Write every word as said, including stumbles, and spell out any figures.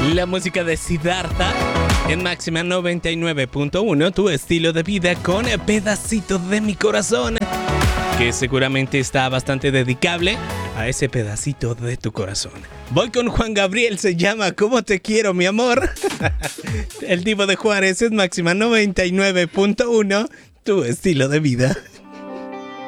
La música de Siddhartha en Máxima noventa y nueve punto uno, tu estilo de vida con pedacitos de mi corazón, que seguramente está bastante dedicable a ese pedacito de tu corazón. Voy con Juan Gabriel, se llama ¿Cómo te quiero, mi amor? El tipo de Juárez es Máxima noventa y nueve punto uno, tu estilo de vida.